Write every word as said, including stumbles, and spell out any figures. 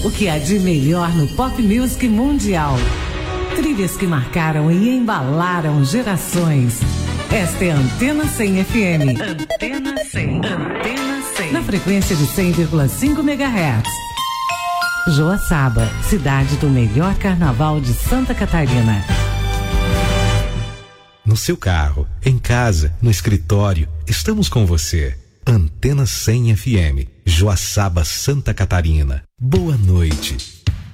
O que há de melhor no pop music mundial. Trilhas que marcaram e embalaram gerações. Esta é a Antena cem F M. Antena cem. Antena cem. Na frequência de cem vírgula cinco megahertz. Joaçaba, cidade do melhor carnaval de Santa Catarina. No seu carro, em casa, no escritório, estamos com você. Antena cem F M, Joaçaba, Santa Catarina. Boa noite.